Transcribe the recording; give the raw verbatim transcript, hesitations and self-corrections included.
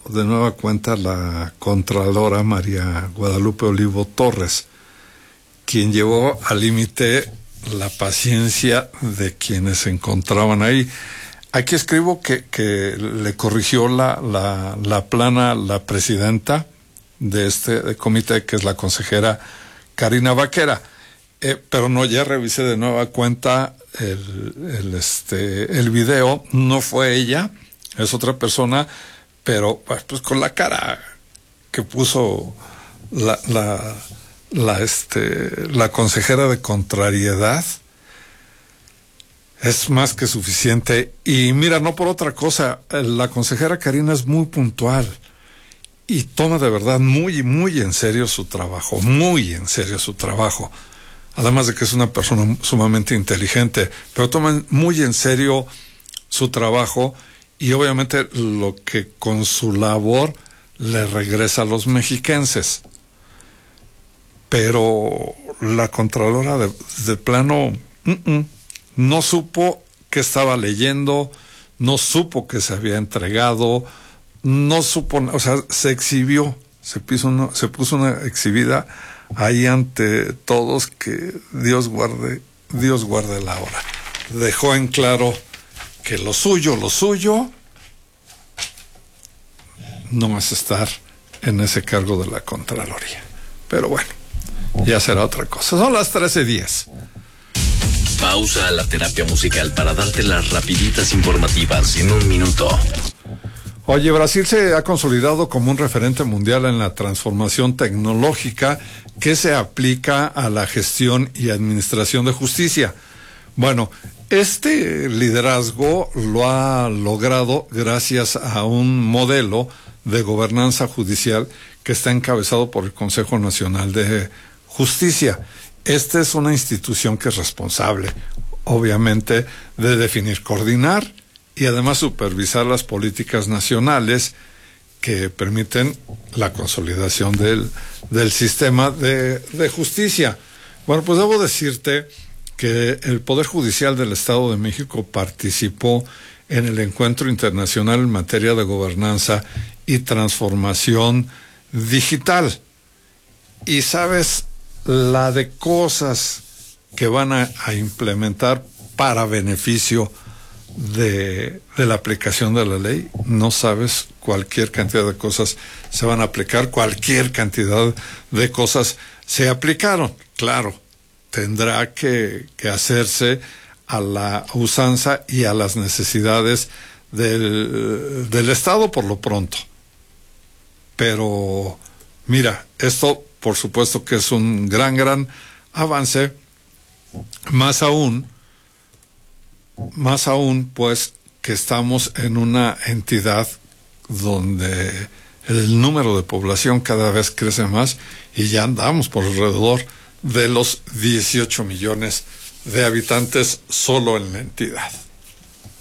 de nueva cuenta la Contralora María Guadalupe Olivo Torres, quien llevó al límite la paciencia de quienes se encontraban ahí. Aquí escribo que, que le corrigió la, la, la plana la presidenta de este comité, que es la consejera Karina Vaquera. Eh, pero no, ya revisé de nueva cuenta el, el, este, el video. No fue ella, es otra persona, pero pues con la cara que puso la, la, la, este, la consejera de contrariedad, es más que suficiente. Y mira, no por otra cosa, la consejera Karina es muy puntual y toma de verdad muy, muy en serio su trabajo, muy en serio su trabajo. Además de que es una persona sumamente inteligente, pero toma muy en serio su trabajo y obviamente lo que con su labor le regresa a los mexiquenses. Pero la Contralora de, de plano... Uh-uh. No supo que estaba leyendo, no supo que se había entregado, no supo, o sea, se exhibió, se puso una, se puso una exhibida ahí ante todos que Dios guarde, Dios guarde la hora. Dejó en claro que lo suyo, lo suyo, no es estar en ese cargo de la Contraloría. Pero bueno, ya será otra cosa. Son las trece diez. Pausa a la terapia musical para darte las rapiditas informativas en un minuto. Oye, Brasil se ha consolidado como un referente mundial en la transformación tecnológica que se aplica a la gestión y administración de justicia. Bueno, este liderazgo lo ha logrado gracias a un modelo de gobernanza judicial que está encabezado por el Consejo Nacional de Justicia. Esta es una institución que es responsable, obviamente, de definir, coordinar y además supervisar las políticas nacionales que permiten la consolidación del, del sistema de, de justicia. Bueno, pues debo decirte que el Poder Judicial del Estado de México participó en el Encuentro Internacional en materia de gobernanza y transformación digital. Y sabes, la de cosas que van a, a implementar para beneficio de, de la aplicación de la ley, no sabes cualquier cantidad de cosas se van a aplicar, cualquier cantidad de cosas se aplicaron. Claro, tendrá que, que hacerse a la usanza y a las necesidades del, del Estado por lo pronto. Pero mira, esto por supuesto que es un gran, gran avance, más aún, más aún, pues, que estamos en una entidad donde el número de población cada vez crece más y ya andamos por alrededor de los dieciocho millones de habitantes solo en la entidad.